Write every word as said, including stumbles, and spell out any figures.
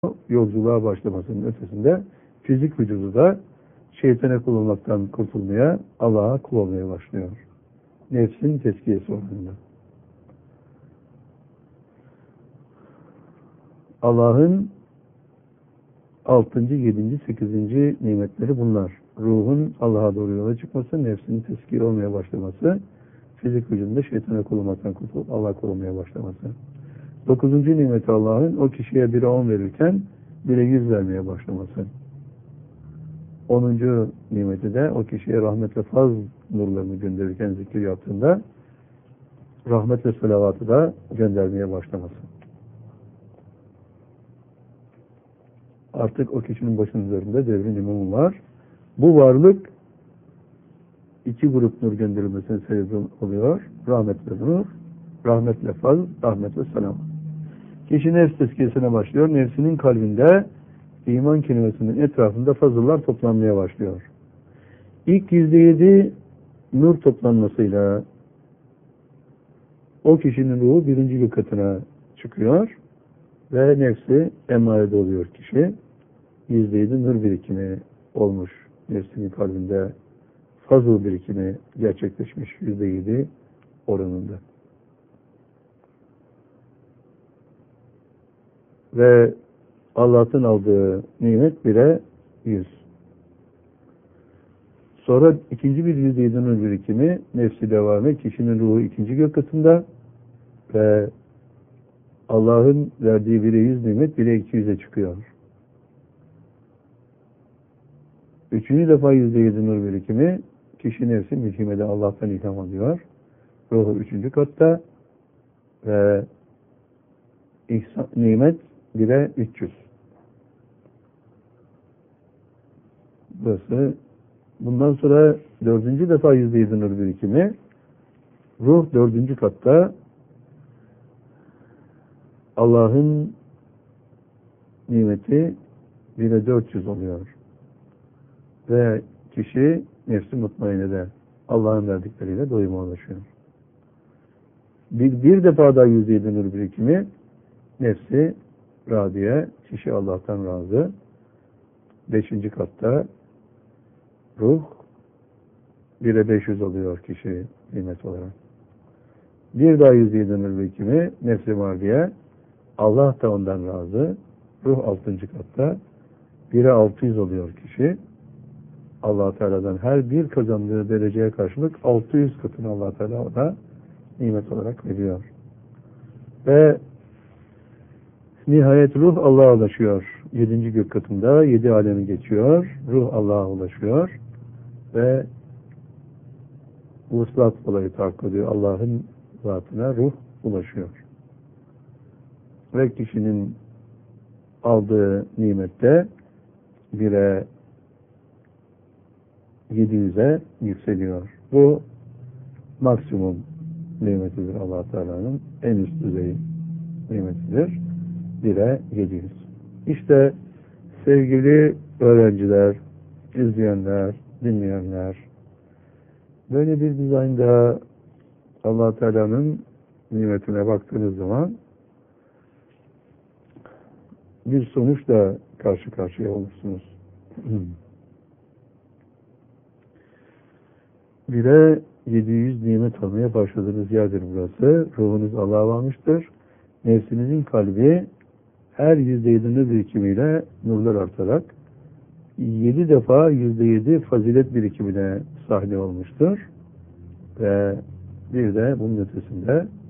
yolculuğa başlamasının ötesinde fizik vücudu da şeytana kul olmaktan kurtulmaya, Allah'a kul olmaya başlıyor. Nefsin tezkiyesi olduğunda. Allah'ın altıncı, yedinci, sekizinci nimetleri bunlar. Ruhun Allah'a doğru yola çıkması, nefsin tezkiye olmaya başlaması, fizik vücudunda şeytana kul olmaktan kurtulup Allah'a kul olmaya başlaması. Dokuzuncu nimeti Allah'ın o kişiye bire on verirken bire yüz vermeye başlaması. Onuncu nimeti de o kişiye rahmet ve faz nurlarını gönderirken zikir yaptığında rahmet ve selavatı da göndermeye başlaması. Artık o kişinin başının üzerinde devrin imamı var. Bu varlık iki grup nur gönderilmesine sebep oluyor. Rahmet ve nur, rahmetle faz, rahmet ve selam. Kişi nefs tezkiyesine başlıyor. Nefsinin kalbinde iman kelimesinin etrafında fazıllar toplanmaya başlıyor. İlk yüzde yedi nur toplanmasıyla o kişinin ruhu birinci gök katına çıkıyor ve nefsi emmarede oluyor kişi. Yüzde yedi nur birikimi olmuş. Nefsinin kalbinde fazıl birikimi gerçekleşmiş yüzde yedi oranında. Ve Allah'tan aldığı nimet bire yüz. Sonra ikinci bir yüzde yedi nur birikimi nefsi devamı kişinin ruhu ikinci gök katında ve Allah'ın verdiği bire yüz nimet bire iki yüze çıkıyor. Üçüncü defa yüzde yedi nur birikimi kişi nefsi mülhimede Allah'tan ilham alıyor. Ruhu üçüncü katta ve ihsan, nimet bire üç yüz. Burası. Bundan sonra dördüncü defa yüzde yedi nur birikimi ruh dördüncü katta Allah'ın nimeti bire dört yüz oluyor. Ve kişi nefsi mutmainede Allah'ın verdikleriyle doyuma ulaşıyor. Bir, bir defa daha yüzde yedi nur birikimi nefsi radiye, kişi Allah'tan razı. Beşinci katta ruh bire beş yüz oluyor kişi nimet olarak. Bir daha yüzde yedi nur birikimi nefsi mardiye, Allah da ondan razı. Ruh altıncı katta bire altı yüz oluyor kişi. Allah Teala'dan her bir kazandığı dereceye karşılık altı yüz katını Allah Teala ona nimet olarak veriyor. Ve nihayet ruh Allah'a ulaşıyor. Yedinci gök katında yedi alemi geçiyor. Ruh Allah'a ulaşıyor. Ve vuslat olayı tahakkuk ediyor. Allah'ın zatına ruh ulaşıyor. Ve kişinin aldığı nimette bire yedi yüze yükseliyor. Bu maksimum nimetidir Allah Teala'nın. En üst düzey nimetidir. bire yedi yüz. İşte sevgili öğrenciler, izleyenler, dinleyenler, böyle bir dizaynda Allah Teala'nın nimetine baktığınız zaman bir sonuçla karşı karşıya olursunuz. Bire yedi yüz nimet almaya başladığınız yerdir burası. Ruhunuz Allah'a varmıştır. Nefsinizin kalbi her yüzde yedinin birikimiyle nurlar artarak yedi defa yüzde yedi fazilet birikimine sahne olmuştur. Ve bir de bunun ötesinde